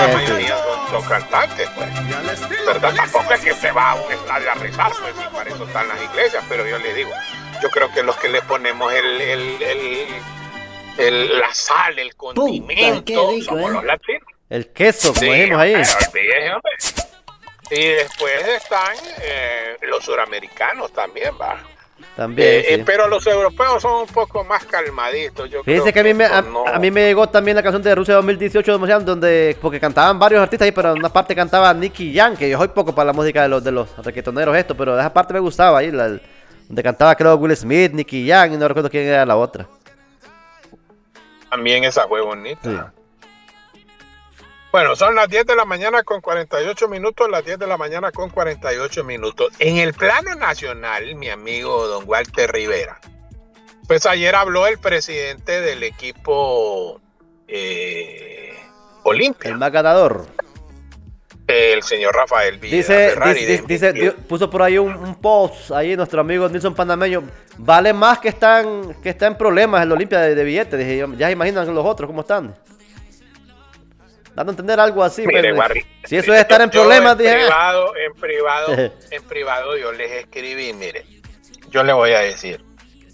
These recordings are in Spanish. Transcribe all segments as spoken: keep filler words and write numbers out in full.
la mayoría son, son cantantes, pues. ¿Verdad? Tampoco es que se va a un estadio a rezar, pues, y para eso están las iglesias, pero yo le digo, yo creo que los que le ponemos el, el, el, el la sal, el condimento, Puta, rico, somos ¿eh? los latinos. El queso, como Sí, dijimos ahí. hombre, olvídese, hombre. Y después están eh, los suramericanos también, va. También, Eh, sí. eh, pero los europeos son un poco más calmaditos. Yo Fíjense creo que a mí, me, a, no... a mí me llegó también la canción de Rusia dos mil dieciocho, donde, porque cantaban varios artistas ahí, pero en una parte cantaba Nicky Jam, que yo soy poco para la música de los, de los reggaetoneros esto, pero esa parte me gustaba ahí, la, donde cantaba creo Will Smith, Nicky Jam, y no recuerdo quién era la otra. También esa fue bonita. Sí. Bueno, son las diez de la mañana con cuarenta y ocho minutos, las diez de la mañana con cuarenta y ocho minutos. En el plano nacional, mi amigo don Walter Rivera, pues ayer habló el presidente del equipo eh, Olimpia. El más ganador. El señor Rafael Villa Dice, Ferrari. dice, dice, dice, puso por ahí un, un post, ahí nuestro amigo Nilson Panameño, vale más que están, que está en problemas el Olimpia de, de billetes. Dije yo, ya se imaginan los otros cómo están. Dando a entender algo así. Mire, pero, Barry, si eso es estar en yo problemas, en dije. privado, en privado, en privado yo les escribí, mire, yo le voy a decir.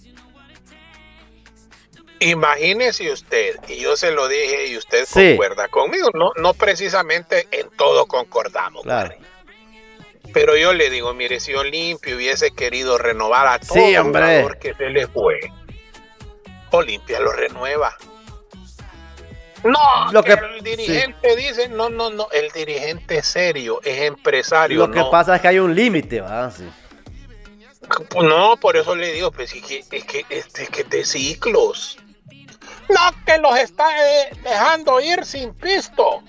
Imagínese usted, y yo se lo dije y usted Sí. concuerda conmigo, no, no precisamente en todo concordamos, Claro. Barry. Pero yo le digo, mire, si Olimpia hubiese querido renovar a todo Sí, hombre. jugador que se le fue, Olimpia lo renueva. No, Lo que que- el dirigente dice, no, no, no, el dirigente es serio, es empresario. Lo que no. pasa es que hay un límite, ¿verdad? Sí. Pues no, por eso le digo, pues es que es que este es que de ciclos. No, que los está eh, dejando ir sin pisto.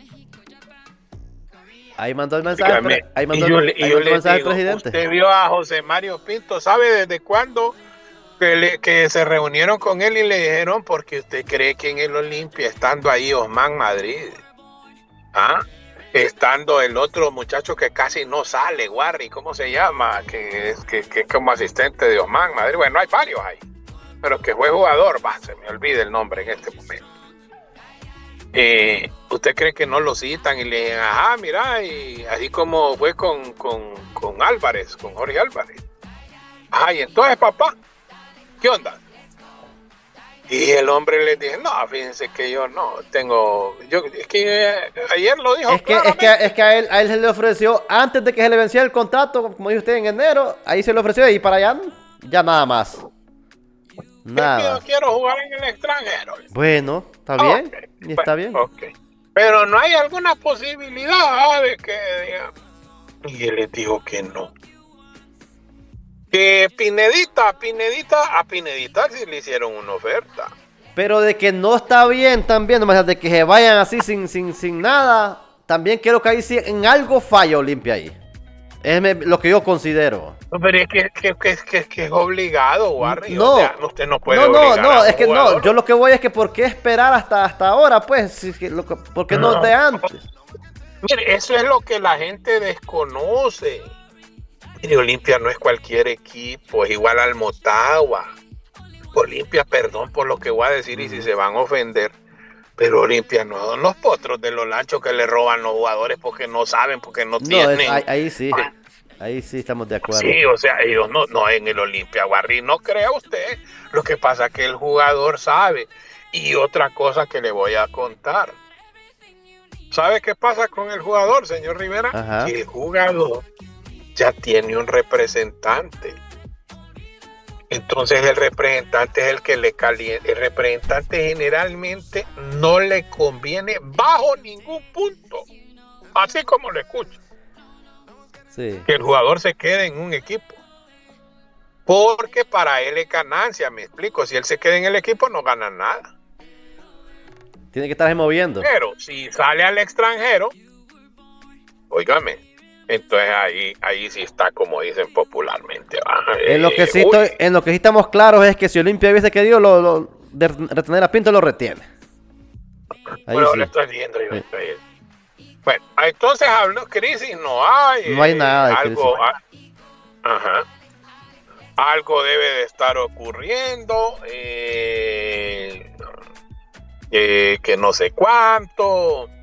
Ahí mandó el mensaje, Dígame, pre- ahí mandó, y yo, el- le- ahí y yo mandó el le mensaje al digo, presidente. usted vio a José Mario Pinto, ¿sabe desde cuándo que, le- que se reunieron con él y le dijeron porque usted cree que en el Olimpia, estando ahí Osman Madrid, ¿ah? Estando el otro muchacho que casi no sale, Warri, ¿cómo se llama? Que es que, que es como asistente de Osman Madrid. Bueno, hay varios ahí, pero que fue jugador, va, se me olvida el nombre en este momento. Eh, ¿Usted cree que no lo citan y le dicen, ajá, mira, y así como fue con, con, con Álvarez, con Jorge Álvarez? Ajá, y entonces, papá, ¿qué onda? Y el hombre le dije, no, fíjense que yo no tengo, yo es que eh, ayer lo dijo Es que, es que, es que a, él, a él se le ofreció, antes de que se le venciera el contrato, como dijo usted en enero, ahí se le ofreció y para allá ya nada más. es que Nada. yo quiero jugar en el extranjero. Bueno, está bien. Ok, Y está bien. bueno, ok. Pero no hay alguna posibilidad ah, de que diga. Y él les dijo que no. Que Pinedita, Pinedita, a Pinedita sí le hicieron una oferta. Pero de que no está bien también, nomás de que se vayan así sin, sin, sin nada, también creo que ahí sí en algo falla Olimpia ahí. Es me- lo que yo considero. No, pero es que, que, que, que, que es obligado, Warri. No, O sea, usted no puede no, no, obligar a no, un es que no, jugador. yo lo que voy es que por qué esperar hasta, hasta ahora, pues, si es que lo que- ¿por qué no, No. de antes? Mire, eso es lo que la gente desconoce. Mire, Olimpia no es cualquier equipo, es igual al Motagua. Olimpia, perdón por lo que voy a decir y si se van a ofender, pero Olimpia no son los potros de los lanchos que le roban los jugadores porque no saben, porque no No, tienen. es- ahí, ahí sí, ahí sí estamos de acuerdo. Sí, o sea, ellos no, no en el Olimpia, Guarri, no crea usted. Lo que pasa es que el jugador sabe. Y otra cosa que le voy a contar. ¿Sabe qué pasa con el jugador, señor Rivera? Ajá. Que el jugador ya tiene un representante. Entonces el representante es el que le calienta. El representante generalmente no le conviene bajo ningún punto. Así como lo escucho. Sí. Que el jugador se quede en un equipo. Porque para él es ganancia, me explico. Si él se queda en el equipo no gana nada. Tiene que estarse moviendo. Pero si sale al extranjero, óigame, entonces ahí, ahí sí está como dicen popularmente. ¿va? En lo que sí Eh, uy, estoy, en lo que sí estamos claros es que si Olimpia hubiese querido lo, lo- de retener a Pinto, lo retiene. Ahí bueno, sí. le estoy diciendo yo. Sí. estoy- Bueno, entonces habló crisis, no hay. No hay eh, nada de algo, crisis. a- ajá. Algo debe de estar ocurriendo, eh, eh, que no sé cuánto.